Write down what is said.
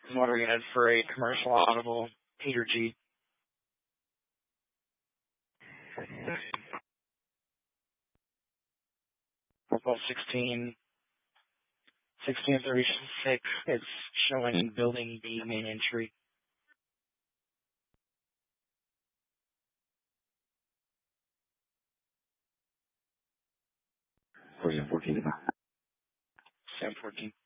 Motor unit for a commercial audible heater G. About 1636, it's showing building B main entry. Sam 14. Sam 14.